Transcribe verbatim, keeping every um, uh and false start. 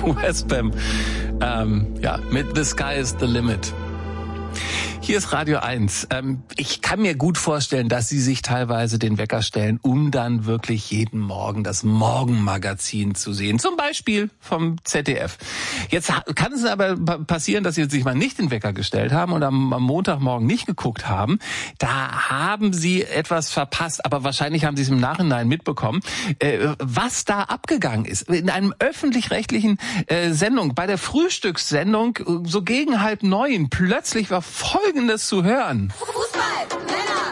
Westbam. Ähm, ja, mit The Sky is the Limit. Hier ist Radio eins. Ähm, ich kann mir gut vorstellen, dass Sie sich teilweise den Wecker stellen, um dann wirklich jeden Morgen das Morgenmagazin zu sehen. Zum Beispiel vom Z D F. Jetzt kann es aber passieren, dass Sie sich mal nicht den Wecker gestellt haben und am, am Montagmorgen nicht geguckt haben. Da haben Sie etwas verpasst, aber wahrscheinlich haben Sie es im Nachhinein mitbekommen, äh, was da abgegangen ist. In einem öffentlich-rechtlichen äh, Sendung, bei der Frühstückssendung, so gegen halb neun, plötzlich war Folgendes zu hören. Fußball!